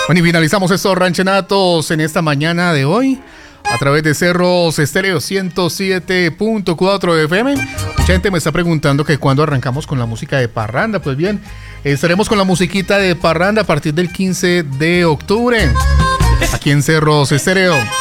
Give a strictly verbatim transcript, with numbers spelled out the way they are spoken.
Bueno, y finalizamos estos ranchenatos en esta mañana de hoy a través de Cerros Estéreo ciento siete punto cuatro F M. Mucha gente me está preguntando que cuándo arrancamos con la música de parranda. Pues bien, estaremos con la musiquita de parranda a partir del quince de octubre aquí en Cerros Estéreo.